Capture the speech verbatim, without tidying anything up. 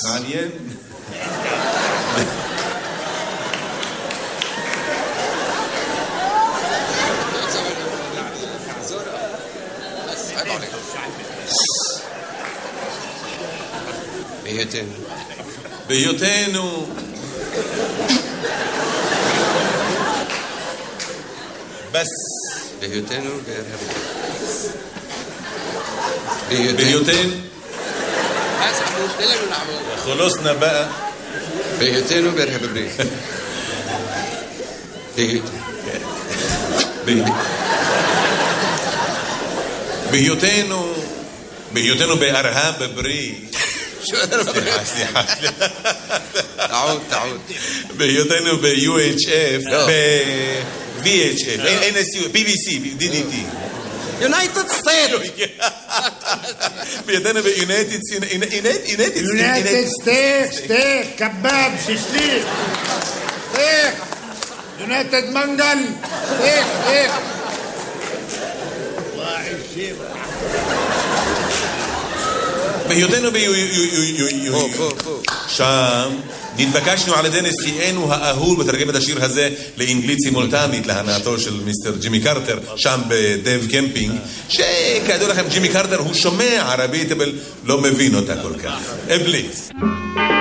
מעניין. בהיותנו. בהיותנו. בס. בהיותנו בארה"ב. בהיותנו. خلصنا بقى. בהיותנו בארה"ב. בהיותנו. בהיותנו בארה"ב בריא. סליחה, סליחה. تعود تعود. בהיותנו ב-U H F, ב-V H F, N S U, B B C, D D T. United States. בהיותנו ב-United United United States, steak, kebab, shishlik, steak, United Mangal, steak, steak. בהיותנו שם נתבקשנו על ידי נשיאנו האהוב לתרגם את השיר הזה לאנגלית סימולטנית להנאתו של מיסטר ג'ימי קרטר שם בדב קמפינג, שכידוע לכם ג'ימי קרטר הוא שומע ערבית אבל לא מבין אותה כל כך. בליץ.